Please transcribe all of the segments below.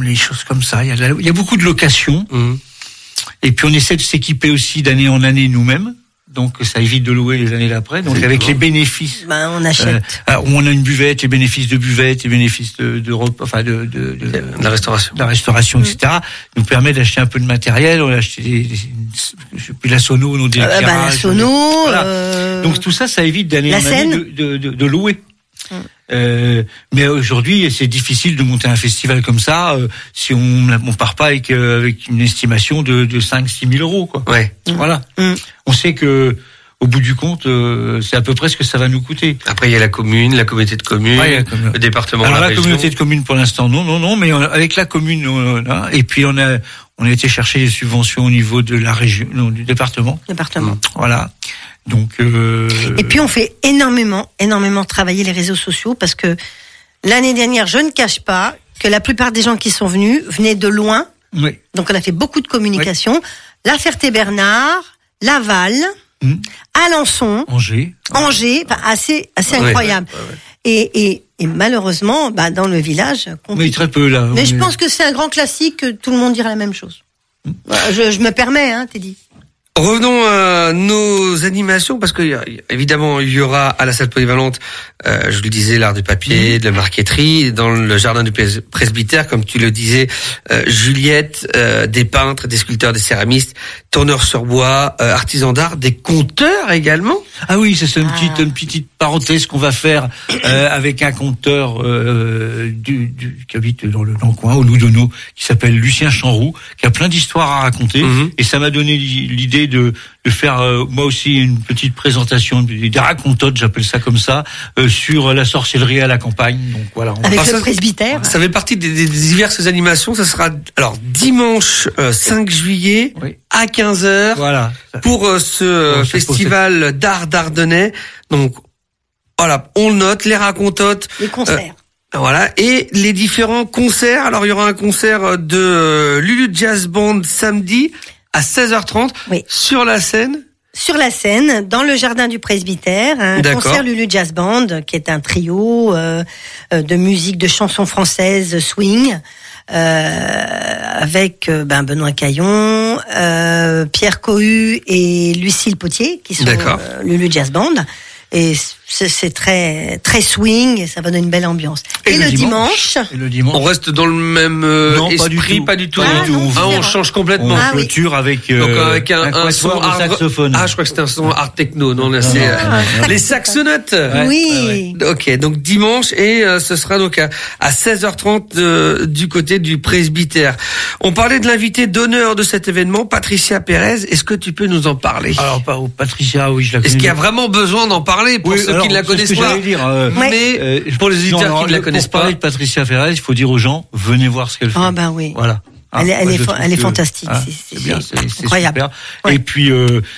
pommes, les choses comme ça. Il y a beaucoup de locations. Et puis on essaie de s'équiper aussi d'année en année nous-mêmes. Donc ça évite de louer les années d'après. Donc avec les bénéfices, on achète. On a une buvette, les bénéfices de buvette, les bénéfices de la restauration, etc. Nous permet d'acheter un peu de matériel. On a acheté la sono, nos déclarages. La sono. Voilà. Donc tout ça évite d'année en année de louer. Mais aujourd'hui, c'est difficile de monter un festival comme ça si on part pas avec une estimation de 5-6 000 euros, quoi. Ouais. Voilà. On sait que au bout du compte, c'est à peu près ce que ça va nous coûter. Après, il y a la commune, la communauté de communes, le département. Alors la communauté de communes pour l'instant, non, mais avec la commune, et puis on a été chercher des subventions au niveau de la région, du département. Voilà. Donc et puis on fait énormément travailler les réseaux sociaux parce que l'année dernière, je ne cache pas que la plupart des gens qui sont venus venaient de loin. Oui. Donc on a fait beaucoup de communication. Oui. La Ferté-Bernard, Laval, Alençon, Angers, assez incroyable. Et malheureusement, dans le village, mais très peu là. Mais je pense que c'est un grand classique que tout le monde dira la même chose. Je me permets, Teddy. Revenons à nos animations, parce que évidemment il y aura à la salle polyvalente, je le disais, l'art du papier, de la marqueterie, dans le jardin du presbytère, comme tu le disais, Juliette, des peintres, des sculpteurs, des céramistes, tourneurs sur bois, artisans d'art, des conteurs également. Ah oui, c'est une petite parenthèse qu'on va faire avec un conteur qui habite dans le coin, au Loudonneau, qui s'appelle Lucien Chanroux, qui a plein d'histoires à raconter, et ça m'a donné l'idée de faire moi aussi une petite présentation des racontotes, j'appelle ça comme ça, sur la sorcellerie à la campagne. Donc voilà. Avec le presbytère. Ça fait partie des diverses animations. Ça sera alors dimanche 5 juillet à 15h. Voilà. Pour ce festival d'art d'Ardennais. Donc voilà, on note les racontotes. Les concerts. Voilà, et les différents concerts. Alors il y aura un concert de Lulu Jazz Band samedi à 16h30 sur la scène. Sur la scène, dans le jardin du presbytère, un concert Lulu Jazz Band, qui est un trio de musique, de chansons françaises swing, avec Benoît Caillon, Pierre Cohu et Lucille Potier, qui sont Lulu Jazz Band. Et c'est très très swing, et ça va donner une belle ambiance. Et le dimanche, on reste dans le même esprit, pas du tout. On change complètement. On clôture avec un son saxophone. Je crois que c'était un son art techno. Non, là c'est les saxonotes. Oui. Ok, donc dimanche, et ce sera donc à 16h30 du côté du presbytère. On parlait de l'invité d'honneur de cet événement, Patricia Pérez. Est-ce que tu peux nous en parler? Alors Patricia, oui, je la connais. Est-ce qu'il y a vraiment besoin d'en parler pour ceux qui ne la connaissent pas? Mais pour les auditeurs qui ne la connaissent pas, pour parler de Patricia Pérez, il faut dire aux gens, venez voir ce qu'elle fait. Ah ben oui. Voilà. Elle est fantastique. C'est bien, c'est incroyable. Super. Ouais. Et puis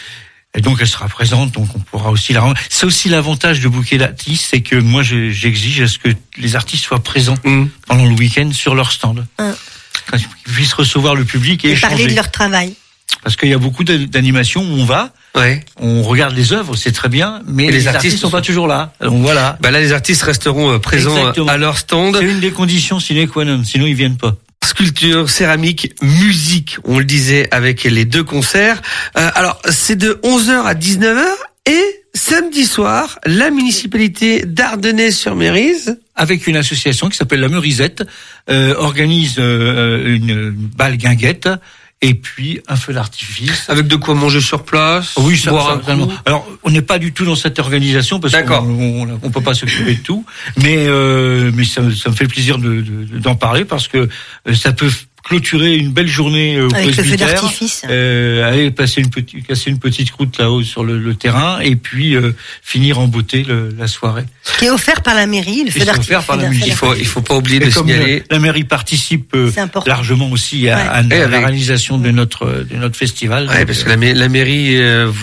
et donc elle sera présente, donc on pourra aussi la rendre. C'est aussi l'avantage de booker l'artiste, c'est que moi j'exige à ce que les artistes soient présents pendant le week-end sur leur stand, quand ils puissent recevoir le public et échanger. Parler de leur travail. Parce qu'il y a beaucoup d'animations où on va, on regarde les œuvres, c'est très bien, mais les artistes sont pas toujours là. Donc voilà. Là, les artistes resteront présents à leur stand. C'est une des conditions sine qua non, sinon ils viennent pas. Sculpture, céramique, musique, on le disait avec les deux concerts. Alors, c'est de 11h à 19h, et samedi soir, la municipalité d'Ardennais-sur-Mérise, avec une association qui s'appelle la Meurisette, organise une balle guinguette. Et puis un feu d'artifice. Avec de quoi manger sur place. Oui, ça. Alors, on n'est pas du tout dans cette organisation parce qu'on peut pas s'occuper de tout. Mais ça me fait plaisir d'en parler parce que ça peut clôturer une belle journée au avec presbytère. Le feu d'artifice. Aller casser une petite croûte là-haut sur le terrain et puis finir en beauté la soirée. Qui est offert par la mairie, le feu d'artifice. Il faut pas oublier de signaler. La mairie participe largement aussi à la réalisation de notre festival. Ouais, parce que la mairie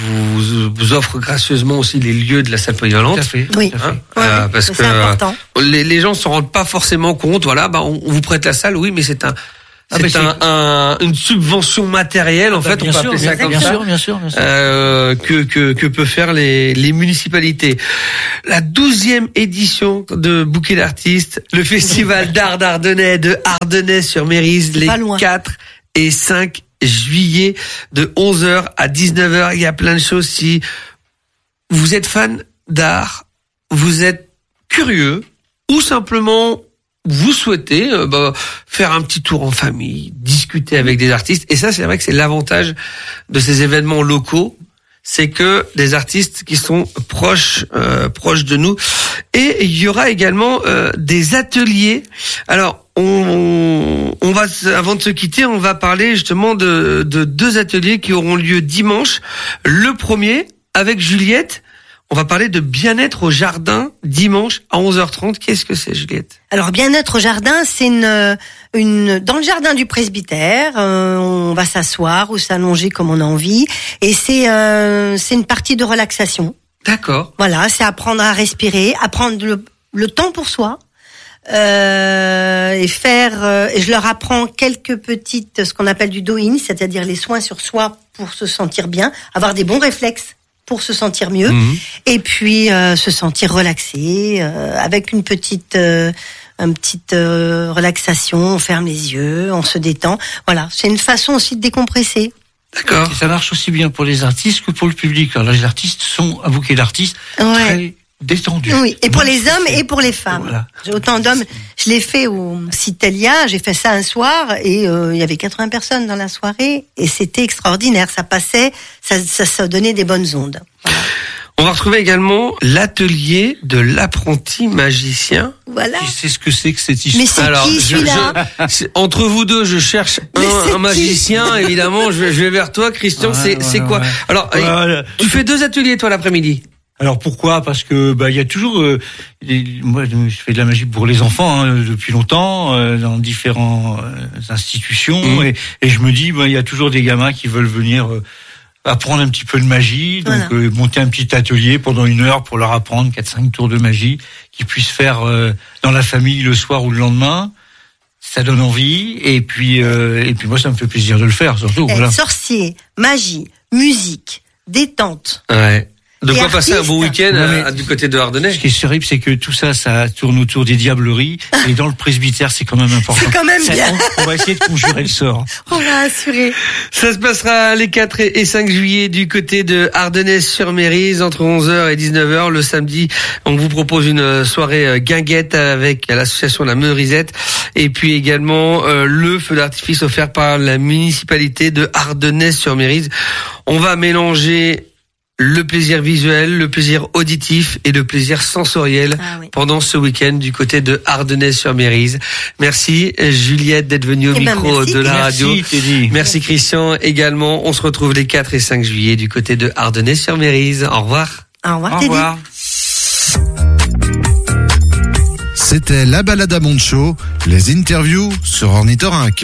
vous offre gracieusement aussi les lieux de la salle polyvalente. Tout à fait. Oui. Parce que les gens s'en rendent pas forcément compte. Voilà, on vous prête la salle, oui, mais C'est une subvention matérielle, en fait, on peut appeler ça comme ça. Bien sûr. Que peut faire les municipalités. La 12e édition de Bouquet d'artistes, le festival d'art d'Ardennais de Ardennais-sur-Mérise, les 4 et 5 juillet de 11h à 19h. Il y a plein de choses. Si vous êtes fan d'art, vous êtes curieux ou simplement vous souhaitez faire un petit tour en famille, discuter avec des artistes. Et ça, c'est vrai que c'est l'avantage de ces événements locaux, c'est que des artistes qui sont proches de nous. Et il y aura également des ateliers. Alors, on va, avant de se quitter, on va parler justement de 2 ateliers qui auront lieu dimanche. Le premier, avec Juliette, on va parler de bien-être au jardin dimanche à 11h30. Qu'est-ce que c'est, Juliette? Alors, bien-être au jardin, c'est dans le jardin du presbytère. On va s'asseoir ou s'allonger comme on a envie. Et c'est une partie de relaxation. D'accord. Voilà, c'est apprendre à respirer, apprendre le temps pour soi. Et je leur apprends quelques petites, ce qu'on appelle du do-in, c'est-à-dire les soins sur soi pour se sentir bien, avoir des bons réflexes pour se sentir mieux, et puis se sentir relaxé avec une petite relaxation. On ferme les yeux, on se détend. Voilà, c'est une façon aussi de décompresser. D'accord. Et ça marche aussi bien pour les artistes que pour le public. Alors les artistes sont un bouquet d'artistes très détendus. Oui, et pour les hommes et pour les femmes. Voilà. J'ai autant d'hommes. Je l'ai fait au Citelia, j'ai fait ça un soir et il y avait 80 personnes dans la soirée et c'était extraordinaire. Ça passait, ça donnait des bonnes ondes. Voilà. On va retrouver également l'atelier de l'apprenti magicien. Voilà. Qui sait ce que c'est que cette histoire? Mais c'est alors, qui celui-là? Entre vous deux, je cherche un magicien. Évidemment, je vais vers toi, Christian. C'est quoi? Alors, tu fais 2 ateliers toi l'après-midi. Alors pourquoi? Parce que il y a toujours moi je fais de la magie pour les enfants depuis longtemps dans différentes institutions et je me dis il y a toujours des gamins qui veulent venir apprendre un petit peu de magie, donc monter un petit atelier pendant 1 heure pour leur apprendre 4-5 tours de magie qu'ils puissent faire dans la famille le soir ou le lendemain. Ça donne envie et puis moi ça me fait plaisir de le faire surtout. Voilà. Sorcier, magie, musique, détente. Ouais. De quoi passer un beau week-end du côté de Ardennais. Ce qui est terrible, c'est que tout ça tourne autour des diableries. Et dans le presbytère, c'est quand même important. C'est quand même bien. On va essayer de conjurer le sort. On va assurer. Ça se passera les 4 et 5 juillet du côté de Ardennais-sur-Mérise entre 11h et 19h le samedi. On vous propose une soirée guinguette avec l'association La Meurisette. Et puis également le feu d'artifice offert par la municipalité de Ardennais-sur-Mérise. On va mélanger le plaisir visuel, le plaisir auditif et le plaisir sensoriel pendant ce week-end du côté de Ardennais-sur-Mérise. Merci Juliette d'être venue au micro de la radio. Merci Christian également. On se retrouve les 4 et 5 juillet du côté de Ardennais-sur-Mérise. Au revoir. Au revoir. Au revoir. C'était la balade à Monte-Chaud, les interviews sur Ornithorynque.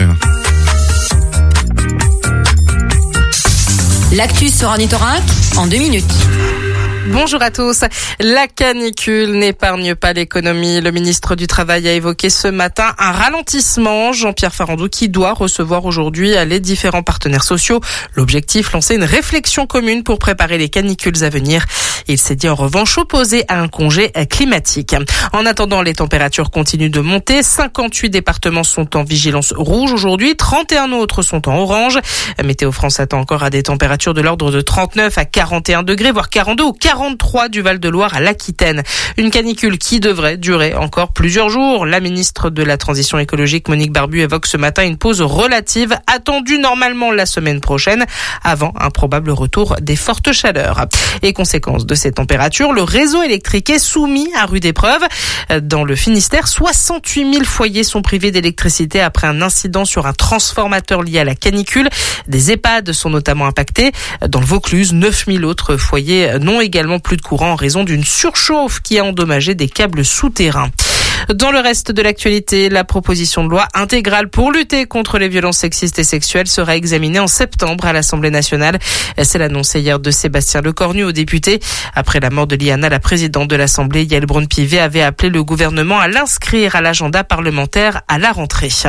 L'actu sur Ornithorynque en 2 minutes. Bonjour à tous. La canicule n'épargne pas l'économie. Le ministre du Travail a évoqué ce matin un ralentissement. Jean-Pierre Farandou qui doit recevoir aujourd'hui les différents partenaires sociaux. L'objectif, lancer une réflexion commune pour préparer les canicules à venir. Il s'est dit en revanche opposé à un congé climatique. En attendant, les températures continuent de monter. 58 départements sont en vigilance rouge aujourd'hui. 31 autres sont en orange. Météo France attend encore à des températures de l'ordre de 39 à 41 degrés, voire 42 ou 43 du Val-de-Loire à l'Aquitaine. Une canicule qui devrait durer encore plusieurs jours. La ministre de la Transition écologique, Monique Barbu, évoque ce matin une pause relative attendue normalement la semaine prochaine avant un probable retour des fortes chaleurs. Et conséquence de ces températures, le réseau électrique est soumis à rude épreuve. Dans le Finistère, 68 000 foyers sont privés d'électricité après un incident sur un transformateur lié à la canicule. Des EHPAD sont notamment impactés. Dans le Vaucluse, 9 000 autres foyers n'ont également plus de courant en raison d'une surchauffe qui a endommagé des câbles souterrains. Dans le reste de l'actualité, la proposition de loi intégrale pour lutter contre les violences sexistes et sexuelles sera examinée en septembre à l'Assemblée nationale. C'est l'annonce hier de Sébastien Lecornu aux députés. Après la mort de Liana, la présidente de l'Assemblée, Yael Braun-Pivet, avait appelé le gouvernement à l'inscrire à l'agenda parlementaire à la rentrée.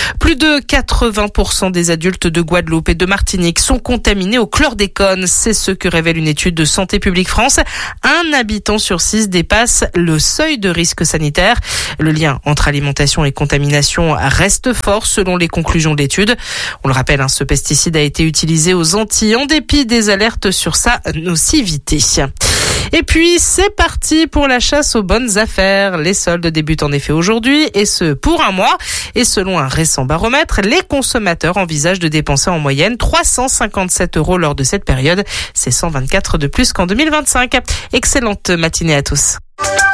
Plus de 80% des adultes de Guadeloupe et de Martinique sont contaminés au chlordécone. C'est ce que révèle une étude de Santé publique France. Un habitant sur 6 dépasse le seuil de risque sanitaire. Le lien entre alimentation et contamination reste fort selon les conclusions de l'étude. On le rappelle, ce pesticide a été utilisé aux Antilles en dépit des alertes sur sa nocivité. Et puis, c'est parti pour la chasse aux bonnes affaires. Les soldes débutent en effet aujourd'hui, et ce pour un mois. Et selon un récent baromètre, les consommateurs envisagent de dépenser en moyenne 357 € lors de cette période. C'est 124 de plus qu'en 2025. Excellente matinée à tous.